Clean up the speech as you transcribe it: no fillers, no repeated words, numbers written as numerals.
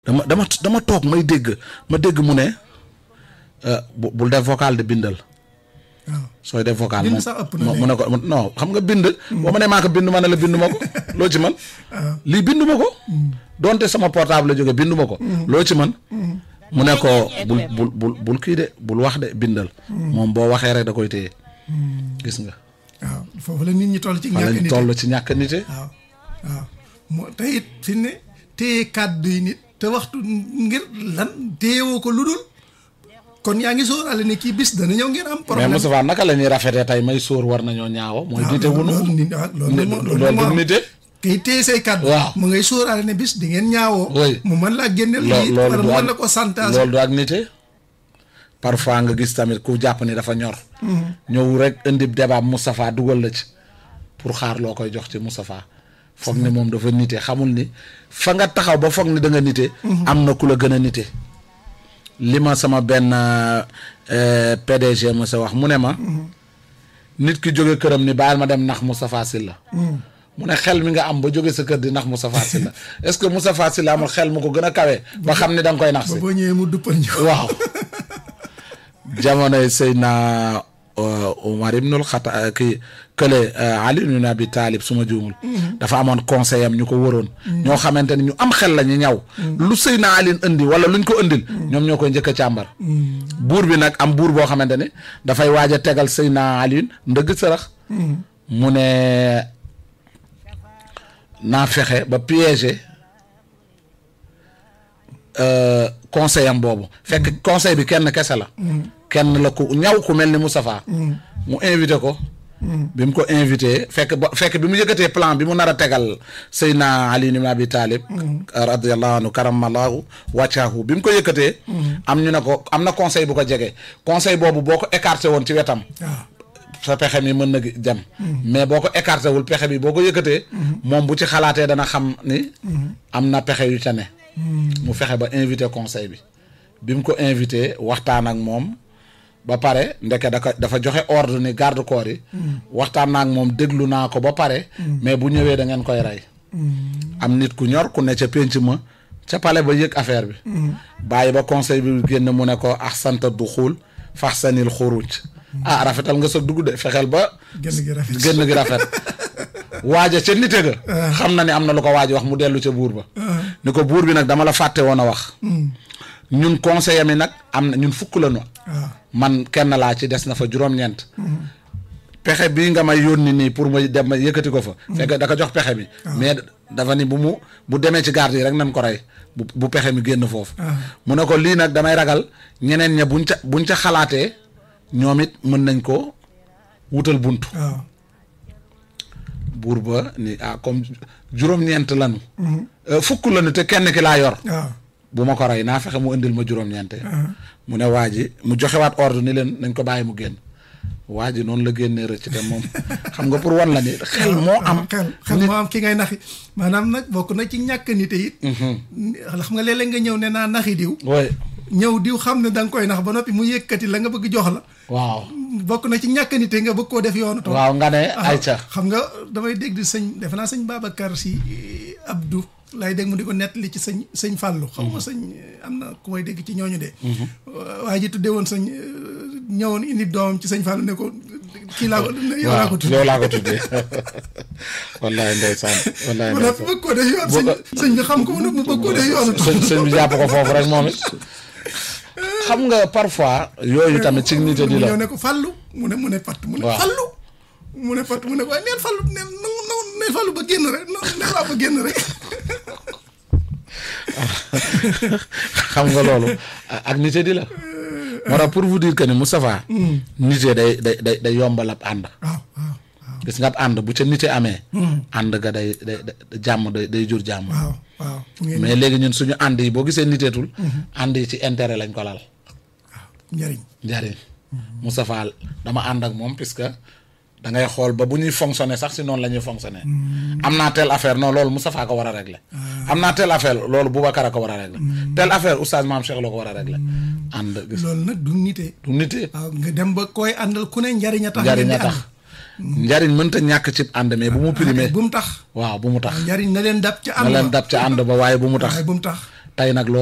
dama toog ma dégg mu ne bul def vocal de bindal. waaw sooy def vocal bind sax ëpp na mu ne ko non xam nga bind. boo ma ne maa ko bind ma ne la bindu ma ko loo ci man lii bindu ma ko. donte sama portable la jóge bindu ma ko. loo ci man mu ne ko bul kii de bul wax de bindal. moom boo waxee rek da koy téye. gis nga. waaw foofu la nit ñi toll ci ñàkk nite toll ci ñàkk nite. waaw waaw moo te it fi ne téye kàddu yi nit te waxtu ngir lan téyewoo ko lu dul kon yaa ngi sóoraale ne kii bis dana ñëw ngeen am problème. mais Moustapha naka la ñuy rafetee tey may sóor war nañoo ñaawo mooy nite wunu loolu nite kay téye say kàddu. waaw mu ngay sóoraale ne bis di ngeen ñaawoo. oui mu mën laa génneel lii wala mu mën la ko santaase. loolu du ak nite parfois nga gis tamit ku jàpp ni dafa ñor. ñëw rek indi débat Moustapha dugal la ci pour xaar loo koy jox ci Moustapha foog ni moom dafa nite xamul ni fa nga taxaw ba foog ni da nga nite. am na ku la gën a nite. li ma sama benn PDG ma sa wax mu ne ma. nit ki jóge këram ni bàyyil ma dem nax Moustapha Sylla mu ne xel mi nga am ba jóge sa kër di nax Moustapha Sylla est-ce que Moustapha Sylla amul xel mu ko gën a kawe ba xam ni da nga koy nax si. ba boo ñëwee mu duppal ñu. waaw jamonoy Seydina Omar ibnul Xattaab kii kële Ali ibn Abi Talib su ma juumul. dafa amoon conseil am ñu ko wëroon. ñoo xamante ni ñu am xel la ñu ñaw. lu Seydina Ali indi wala luñ ko indil. ñoom ñoo koy njëkk a càmbar. buur bi nag am buur boo xamante ni dafay waaj a tegal Seydina Ali ndëgg sërëx. mu ne naa fexe ba piéger conseil am boobu. fekk conseil bi kenn kese la. kenn la ku ñaw ku mel ni Moustapha. mu invité ko. bi mu ko invité fekk bi mu yëkkatee plan bi mu nar a tegal Seydina Ali ibn Abi Talib. radiyallahu anhu karamallahu wajhahu bi mu ko yëkkatee. am ñu ne ko am na conseil bu ko jege conseil boobu boo ko écarté woon ci wetam. sa pexe mi mën na dem. mais boo ko écarté wul pexe bi boo ko yëkkatee. moom bu ci xalaatee dana xam ni. am na pexe yu ca ne. mu fexe ba invité conseil bi mu ko invité waxtaan ak moom. ba pare ndeke dafa joxe ordre ni garde corps yi. waxtaan naa ak moom déglu naa ko ba pare. mais bu ñëwee da ngeen koy rey. am nit ku ñor ku ne ca pénc ma ca palais ba yëg affaire bi. bàyyi ba conseil bi génn mu ne ko ahsanta duxul faxsanil xuruj. rafetal nga sa dugg de fexeel ba. génn gi rafet. waaja ca nite ga. xam na ni am na lu ko waaj wax mu dellu ca buur ba. ni ko buur bi nag dama la fàtte woon a wax. ñun conseiller mi nag am na ñun fukk la ñu. man kenn laa ci des na fa juróom-ñeent. pexe bii nga may yónni nii pour ma dem ma yëkkati ko fa. fekk da ko jox pexe mi. mais dafa ni bu demee ci garde yi rek nañ ko rey bu pexe mi génn foofu. mu ne ko lii nag damay ragal ñeneen ña buñ ca xalaatee ñoom it mën nañ ko wutal buntu. buur ba ni comme juróom-ñeent lañu. fukk lañu te kenn ki laa yor. bu ma ko rey naa fexe mu indil ma juróom-ñeente. mu ne waa ji mu joxewaat ordre ni leen nañ ko bàyyi mu génn. waa ji noonu la génnee rëcc te moom xam nga pour wan la ni xel moo am. xel moo am ki ngay naxi maanaam nag bokk na ci ñàkk nite it. xam nga léeg-léeg nga ñëw ne naa naxi diw. ñëw diw xam ne da nga koy nax ba noppi mu yëkkati la nga bëgg jox la. waaw bokk na ci ñàkk nite nga bëgg koo def yoonu. waaw nga ne ayca. xam nga damay dégg sëñ defe naa sëñ Babacar Si Abdou. laay dégg mu di ko nettali ci sëñ Fallou. xaw ma sëñ am na ku may dégg ci ñooñu de. waa ji tuddee woon sëñ ñëwoon indi doomam ci sëñ Fallou ne ko kii laa ko. yow laa ko tuddee yow laa ko tuddee. wallaay ndeysaan wallaay ndeysaan mu bëgg koo def yoon sëñ bi xam ko mu bëgg koo def yoonu. sëñ bi jàpp ko foofu rek moom it. xam nga parfois. yooyu tamit ci nit di la ñëw ne ko Fallou mu ne patt mu ne Fallou. mu ne patt mu ne waaye neen Fallou neen Fallou ba génn rek neen laa ba génn rek. xam nga loolu ak nite di la. moo tax pour vous dire que ni Moustapha. nite day yombal ab ànd. gis nga ab ànd bu ca nite amee. ànd ga day jàmm day jur jàmm. mais léegi ñun suñu ànd yi boo gisee niteetul. ànd yi ci intérêt lañ ko lal. njariñ Moustapha dama ànd ak moom puisque da ngay xool ba bu ñuy fonctionner sax si noonu la ñuy fonctionner. am naa telle affaire non loolu Moustapha ko war a régler. am naa telle affaire loolu Boubacar a ko war a régler. telle affaire oustaz Maam Cheikh la ko war a régler. ànd gis loolu nag du nite. du nite. waaw nga dem ba koy àndal ku ne njariñ a tax. njariñ a tax njariñ mënta ñàkk ci ànd mais bu mu primé. bu mu tax. waaw bu mu tax. njariñ na leen dab ca ànd ba na leen dab ca ànd ba waaye bu mu tax. waaye bu mu tax. tey nag